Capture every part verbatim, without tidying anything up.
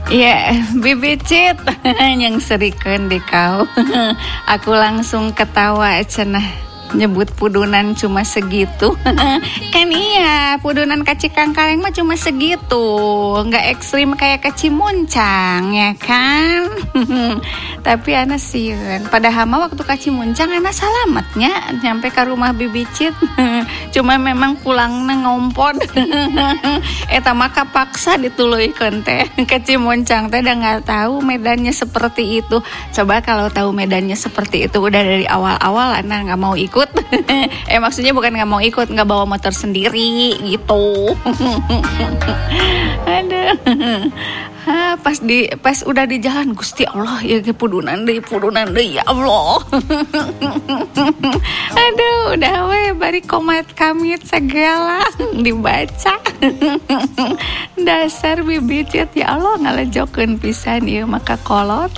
Ya, bibicit yang serikeun di kau. Aku langsung ketawa cenah. Nyebut pudunan cuma segitu. Kan iya, pudunan kaci kangkareng mah cuma segitu, nggak ekstrim kayak kaci muncang ya kan. Tapi ana sieun pada hama waktu kaci muncang ana salametnya nyampe ke rumah bibicit. Cuma memang pulangna ngompod. Eta mah kapaksa dituluykeun teh. Kaci muncang teh udah nggak tahu medannya seperti itu. Coba kalau tahu medannya seperti itu udah dari awal-awal ana nggak mau ikut. eh maksudnya bukan nggak mau ikut, nggak bawa motor sendiri gitu. Aduh. Ha, pas di pas udah di jalan Gusti Allah ya ke pudunan deui pudunan deui ya Allah. Aduh udah we bari komat kamit segala dibaca. Dasar bibicit ya Allah ngalejokeun pisan ieu maka kolot.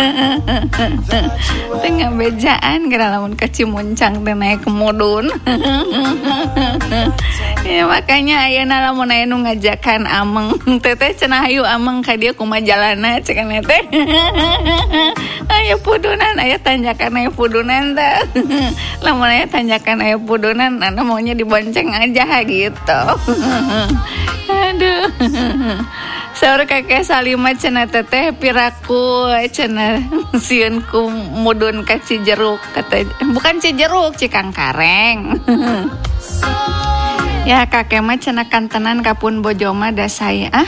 Tengah bejaan gara lamun kaci muncang teh naik ke mudun. Ya makanya ayeuna lamun aya nu ngajakan ameng teteh cenah hayu ameng ka dieu kumaha jalanna ceuk teh. Aya pudunan aya tanjakan aya pudunan teh. Lamun aya tanjakan aya pudunan anu maunya dibonceng aja gitu. Aduh. Saur kakek Salima cenah teteh piraku cenah sieun ku mudun ka Cijeruk kata bukan Cijeruk Cikangkareng. Ya kakek mah cenah kantenan kapun Bojoma da saya ah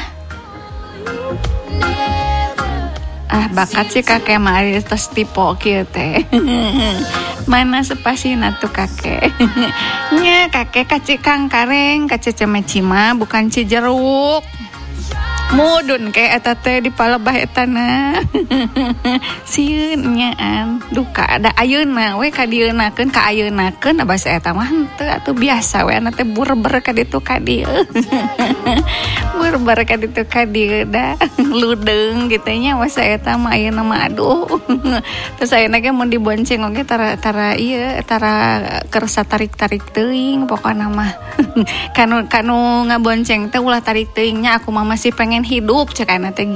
ah bakat sih kakek mah tos tipe kieu teh. Mana sepasina tuh kakek. Nya kakek ka Cikangkareng ka Cecemecima bukan Cijeruk. Mudun kayak eta teh di palebah eta na. Sieun nyaan duka ada ayeuna we ka dieunakeun ka ayeunaakeun basa eta mah henteu atuh biasa we ana teh burber ka ditu ka dieu. Burber ka ditu ka dieu da ludeung kitu nya basa eta mah ayeuna mah aduh. Terus ayeuna ge mun dibonceng oge tara tara ieu tara keur satarik-tarik teuing pokona mah. Kanu kanu ngabonceng teh ulah tarik teuingnya aku mah masih pengen hidup cek ana teh